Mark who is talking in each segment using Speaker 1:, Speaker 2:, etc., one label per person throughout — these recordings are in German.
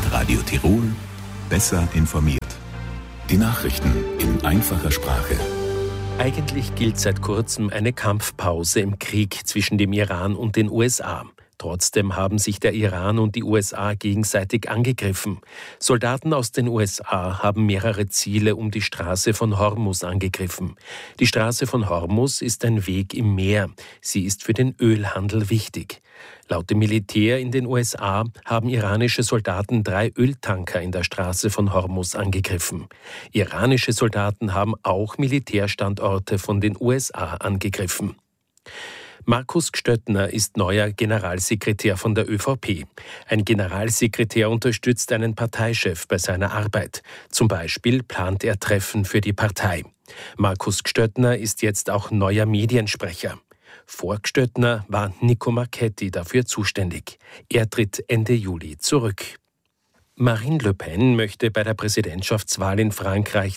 Speaker 1: Radio Tirol, besser informiert. Die Nachrichten in einfacher Sprache.
Speaker 2: Eigentlich gilt seit kurzem eine Kampfpause im Krieg zwischen dem Iran und den USA. Trotzdem haben sich der Iran und die USA gegenseitig angegriffen. Soldaten aus den USA haben mehrere Ziele um die Straße von Hormuz angegriffen. Die Straße von Hormuz ist ein Weg im Meer. Sie ist für den Ölhandel wichtig. Laut dem Militär in den USA haben iranische Soldaten 3 Öltanker in der Straße von Hormuz angegriffen. Iranische Soldaten haben auch Militärstandorte von den USA angegriffen. Markus Gstöttner ist neuer Generalsekretär von der ÖVP. Ein Generalsekretär unterstützt einen Parteichef bei seiner Arbeit. Zum Beispiel plant er Treffen für die Partei. Markus Gstöttner ist jetzt auch neuer Mediensprecher. Vor Gstöttner war Nico Marchetti dafür zuständig. Er tritt Ende Juli zurück. Marine Le Pen möchte bei der Präsidentschaftswahl in Frankreich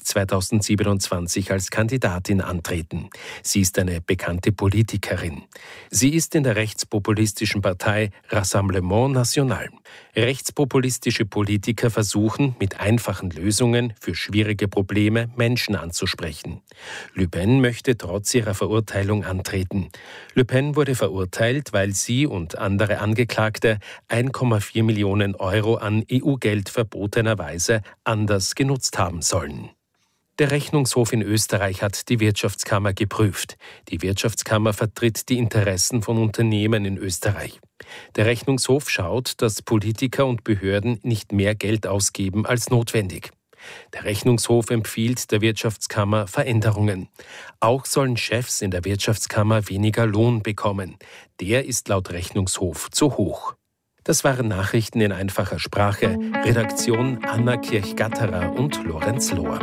Speaker 2: 2027 als Kandidatin antreten. Sie ist eine bekannte Politikerin. Sie ist in der rechtspopulistischen Partei Rassemblement National. Rechtspopulistische Politiker versuchen, mit einfachen Lösungen für schwierige Probleme Menschen anzusprechen. Le Pen möchte trotz ihrer Verurteilung antreten. Le Pen wurde verurteilt, weil sie und andere Angeklagte 1,4 Millionen Euro an EU-Geld verbotenerweise anders genutzt haben sollen. Der Rechnungshof in Österreich hat die Wirtschaftskammer geprüft. Die Wirtschaftskammer vertritt die Interessen von Unternehmen in Österreich. Der Rechnungshof schaut, dass Politiker und Behörden nicht mehr Geld ausgeben als notwendig. Der Rechnungshof empfiehlt der Wirtschaftskammer Veränderungen. Auch sollen Chefs in der Wirtschaftskammer weniger Lohn bekommen. Der ist laut Rechnungshof zu hoch. Das waren Nachrichten in einfacher Sprache. Redaktion Anna Kirch-Gatterer und Lorenz Lohr.